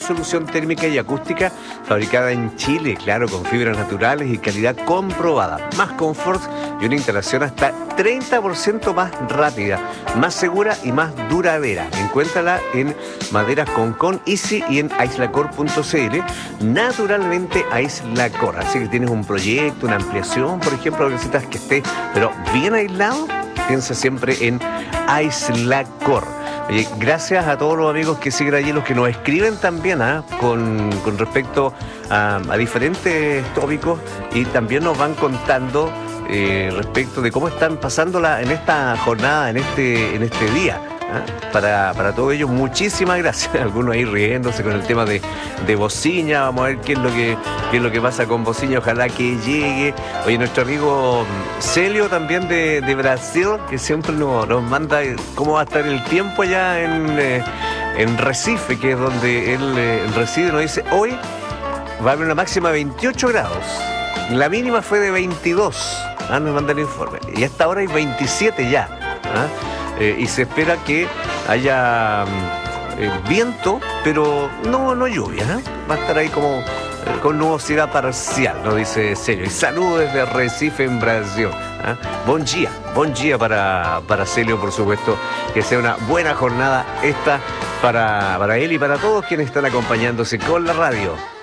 solución térmica y acústica fabricada en Chile, claro, con fibras naturales y calidad comprobada. Más confort y una instalación hasta 30% más rápida, más segura y más duradera. Encuéntrala en Maderas Concon Easy y en aislacor.cl. Naturalmente Aislacor. Así que tienes un proyecto, una ampliación, por ejemplo, necesitas que esté pero bien aislado, piensa siempre en Aislacor. Oye, gracias a todos los amigos que siguen allí, los que nos escriben también con respecto a diferentes tópicos y también nos van contando respecto de cómo están pasándola en esta jornada, en este día. Para todos ellos, muchísimas gracias. Algunos ahí riéndose con el tema de Bociña. Vamos a ver qué es lo que pasa con Bociña. Ojalá que llegue. Oye, nuestro amigo Celio también de Brasil, que siempre nos manda cómo va a estar el tiempo allá en Recife, que es donde él reside. Nos dice, hoy va a haber una máxima de 28 grados. La mínima fue de 22. Nos manda el informe. Y hasta ahora hay 27 ya. Y se espera que haya viento, pero no lluvia. Va a estar ahí como con nubosidad parcial, nos dice Celio. Y saludos desde Recife, en Brasil. Buen día para Celio, por supuesto. Que sea una buena jornada esta para él y para todos quienes están acompañándose con la radio.